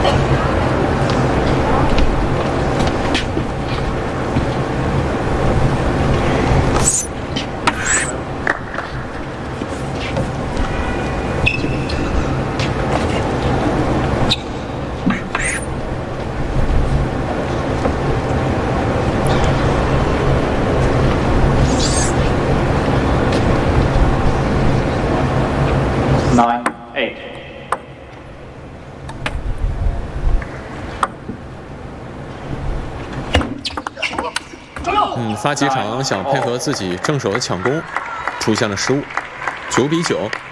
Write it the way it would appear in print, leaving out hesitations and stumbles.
发起场想配合自己正手的抢攻，出现了失误，9比9。